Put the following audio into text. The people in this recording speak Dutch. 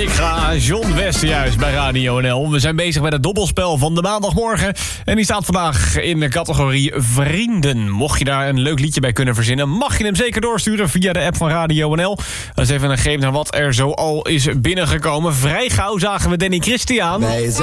Allegra, John Wester juist bij Radio NL. We zijn bezig met het dobbelspel van de maandagmorgen. En die staat vandaag in de categorie Vrienden. Mocht je daar een leuk liedje bij kunnen verzinnen, mag je hem zeker doorsturen via de app van Radio NL. Dat is even een greep naar wat er zo al is binnengekomen. Vrij gauw zagen we Danny Christian.